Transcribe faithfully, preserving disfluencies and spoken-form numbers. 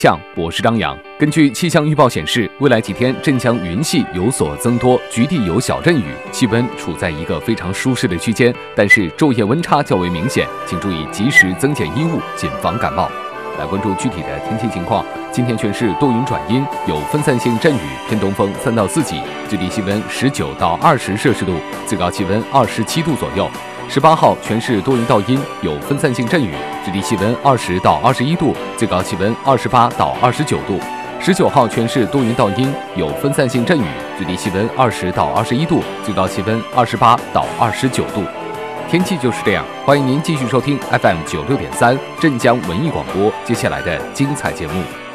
象，我是张扬。根据气象预报显示，未来几天镇江云系有所增多，局地有小阵雨，气温处在一个非常舒适的区间，但是昼夜温差较为明显，请注意及时增减衣物，谨防感冒。来关注具体的天气情况。今天全市多云转阴，有分散性阵雨，偏东风三到四级，最低气温十九到二十摄氏度，最高气温二十七度左右。十八号全市多云到阴，有分散性阵雨，最低气温二十到二十一度，最高气温二十八到二十九度。十九号全市多云到阴，有分散性阵雨，最低气温二十到二十一度，最高气温二十八到二十九度。天气就是这样，欢迎您继续收听 F M 九六点三镇江文艺广播接下来的精彩节目。